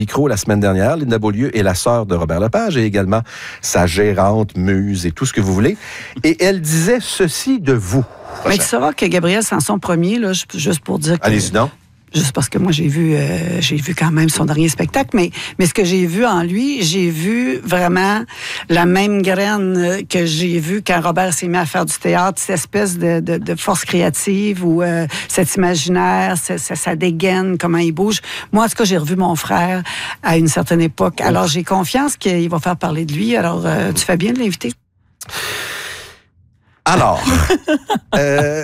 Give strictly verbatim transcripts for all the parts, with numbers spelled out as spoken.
micro la semaine dernière. Linda Beaulieu est la sœur de Robert Lepage et également sa gérante, muse et tout ce que vous voulez. Et elle disait ceci de vous. Mais tu sauras que Gabriel Sanson premier, là, juste pour dire que... Allez-y donc. Juste parce que moi, j'ai vu euh, j'ai vu quand même son dernier spectacle, mais, mais ce que j'ai vu en lui, j'ai vu vraiment la même graine que j'ai vu quand Robert s'est mis à faire du théâtre, cette espèce de, de, de force créative ou euh, cet imaginaire, sa, sa, sa dégaine, comment il bouge. Moi, en tout cas, j'ai revu mon frère à une certaine époque. Alors, j'ai confiance qu'il va faire parler de lui. Alors, euh, tu fais bien de l'inviter. Alors, euh,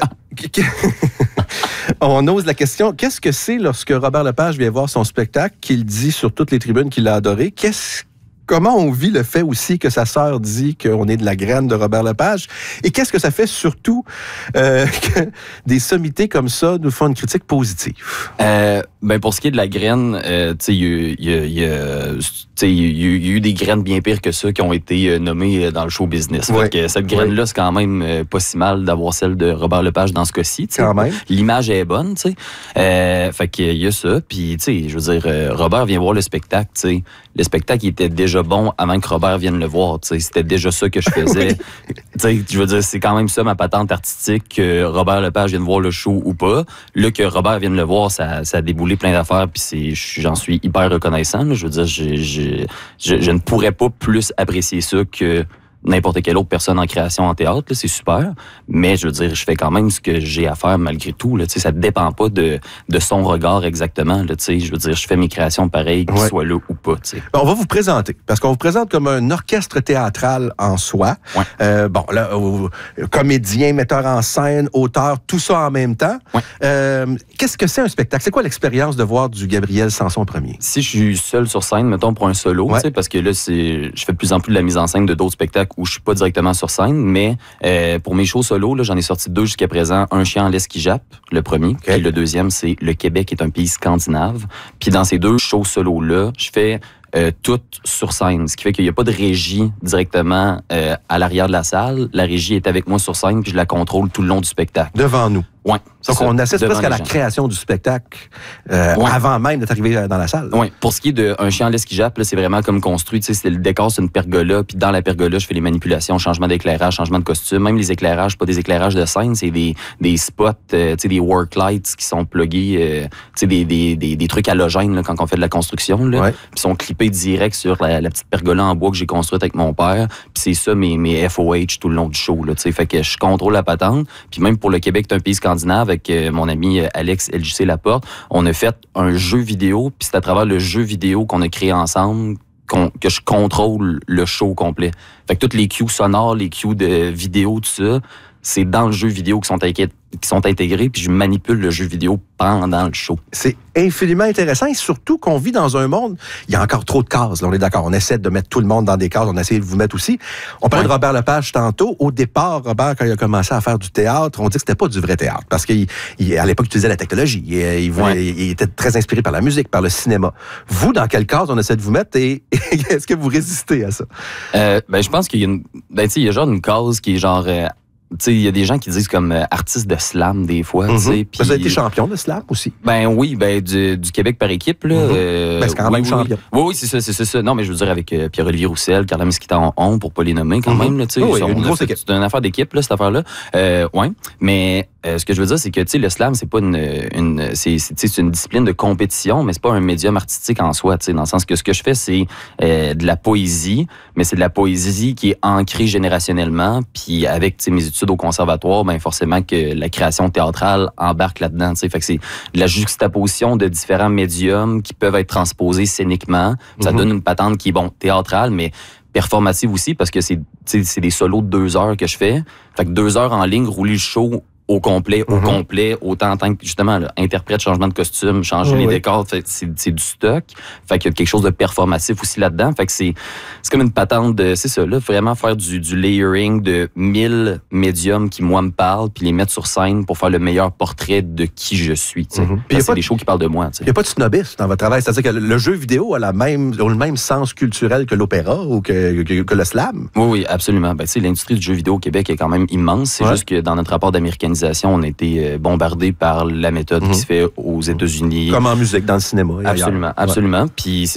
on ose la question, qu'est-ce que c'est lorsque Robert Lepage vient voir son spectacle, qu'il dit sur toutes les tribunes qu'il a adoré? Qu'est-ce Comment on vit le fait aussi que sa sœur dit qu'on est de la graine de Robert Lepage? Et qu'est-ce que ça fait surtout euh, que des sommités comme ça nous font une critique positive? Euh, ben pour ce qui est de la graine, euh, tu sais, il y a, y a, y, y, y a eu des graines bien pires que ça qui ont été nommées dans le show business. Ouais. Fait que cette graine-là, ouais. c'est quand même pas si mal d'avoir celle de Robert Lepage dans ce cas-ci. Quand même. L'image est bonne, tu sais. Euh, fait qu'il y a ça. Puis, tu sais, je veux dire, Robert vient voir le spectacle, tu sais. Le spectacle il était déjà bon avant que Robert vienne le voir. T'sais. C'était déjà ça que je faisais. Oui. Je veux dire, c'est quand même ça ma patente artistique, que Robert Lepage vienne voir le show ou pas. Là, que Robert vienne le voir, ça, ça a déboulé plein d'affaires, puis j'en suis hyper reconnaissant. Là. Je veux dire, j'ai, j'ai, je, je ne pourrais pas plus apprécier ça que n'importe quelle autre personne en création en théâtre, là, c'est super. Mais je veux dire, je fais quand même ce que j'ai à faire malgré tout. Là, ça ne dépend pas de, de son regard exactement. Là, je veux dire, je fais mes créations pareilles, qu'ils ouais. soient là ou pas. Ben, on va vous présenter, parce qu'on vous présente comme un orchestre théâtral en soi. Ouais. Euh, bon, là, euh, comédien, metteur en scène, auteur, tout ça en même temps. Ouais. Euh, qu'est-ce que c'est un spectacle? C'est quoi l'expérience de voir du Gabriel Sanson premier? Si je suis seul sur scène, mettons pour un solo, ouais. parce que là, c'est, je fais de plus en plus de la mise en scène de d'autres spectacles où je suis pas directement sur scène, mais euh, pour mes shows solo, là, j'en ai sorti deux jusqu'à présent. Un chien en laisse qui jappe, le premier. Okay. Puis le deuxième, c'est Le Québec est un pays scandinave. Puis dans ces deux shows solo-là, je fais euh, tout sur scène. Ce qui fait qu'il n'y a pas de régie directement euh, à l'arrière de la salle. La régie est avec moi sur scène, puis je la contrôle tout le long du spectacle. Devant nous. Oui. Donc, ça, on assiste presque à la création du spectacle euh, ouais. avant même d'être arrivé dans la salle. Oui. Pour ce qui est de Un chien en laisse qui jappe, là, c'est vraiment comme construit. Tu sais, c'est le décor, c'est une pergola. Puis dans la pergola, je fais les manipulations, changement d'éclairage, changement de costume. Même les éclairages, pas des éclairages de scène, c'est des, des spots, euh, tu sais, des work lights qui sont plugués, euh, tu sais, des, des, des, des trucs halogènes là, quand on fait de la construction. Là. Ouais. Puis sont clippés direct sur la, la petite pergola en bois que j'ai construite avec mon père. Puis c'est ça mes, mes F O H tout le long du show. Là, tu sais, fait que je contrôle la patente. Puis même pour Le Québec, c'est un pays scandinave avec euh, mon ami Alex L J C Laporte, on a fait un jeu vidéo, puis c'est à travers le jeu vidéo qu'on a créé ensemble qu'on, que je contrôle le show complet. Fait que toutes les cues sonores, les cues de vidéo, tout ça, c'est dans le jeu vidéo qui sont, qui sont intégrés, puis je manipule le jeu vidéo pendant le show. C'est infiniment intéressant et surtout qu'on vit dans un monde, il y a encore trop de cases, là, on est d'accord, on essaie de mettre tout le monde dans des cases, on essaie de vous mettre aussi. On parlait ouais. de Robert Lepage tantôt. Au départ, Robert, quand il a commencé à faire du théâtre, on dit que c'était pas du vrai théâtre, parce qu'à l'époque, il utilisait la technologie, il, il, voulait, ouais. il était très inspiré par la musique, par le cinéma. Vous, dans quelle case on essaie de vous mettre et, et est-ce que vous résistez à ça? Euh, ben, je pense qu'il y a une, ben, tu sais, il y a genre une case qui est genre... Euh, tu sais, il y a des gens qui disent comme euh, artiste de slam des fois, mm-hmm. tu sais. Vous avez été champion de slam aussi? Ben oui, ben du, du Québec par équipe, là. Mm-hmm. euh, ben c'est quand oui, même oui, champion. Oui, oui, c'est ça, c'est ça, ça. Non, mais je veux dire avec euh, Pierre-Olivier Roussel, Carla Mesquita en on, pour pas les nommer quand mm-hmm. même, là, tu sais. Oh, oui, on une grosse fait, équipe. C'est une affaire d'équipe, là, cette affaire-là. Euh, ouais, mais euh, ce que je veux dire, c'est que, tu sais, le slam, c'est pas une... une c'est, c'est, c'est une discipline de compétition, mais c'est pas un médium artistique en soi, tu sais, dans le sens que ce que je fais, c'est euh, de la poésie, mais c'est de la poésie qui est ancrée générationnellement, puis avec, tu sais, mes études au conservatoire, ben forcément que la création théâtrale embarque là-dedans. T'sais. Fait que c'est de la juxtaposition de différents médiums qui peuvent être transposés scéniquement. Ça mm-hmm. donne une patente qui est, bon, théâtrale, mais performative aussi, parce que c'est, c'est des solos de deux heures que je fais. Fait que deux heures en ligne, rouler le show au complet, au mm-hmm. complet, autant en tant que, justement, là, interprète, changement de costume, changer oh, les oui. décors, fait, c'est, c'est du stock. Fait qu'il y a quelque chose de performatif aussi là-dedans. Fait que c'est, c'est comme une patente de, c'est ça, là, vraiment faire du, du layering de mille médiums qui, moi, me parlent, puis les mettre sur scène pour faire le meilleur portrait de qui je suis, tu sais. Mm-hmm. Puis c'est des shows qui parlent de moi, tu sais. Il n'y a pas de snobisme dans votre travail. C'est-à-dire que le jeu vidéo a, la même, a le même sens culturel que l'opéra ou que, que, que le slam. Oui, oui, absolument. Ben, tu sais, l'industrie du jeu vidéo au Québec est quand même immense. C'est ouais. juste que dans notre rapport d'américanisation, on a été bombardé par la méthode mmh. qui se fait aux États-Unis. Comme en musique, dans le cinéma. Absolument, absolument. Ouais. Puis c'est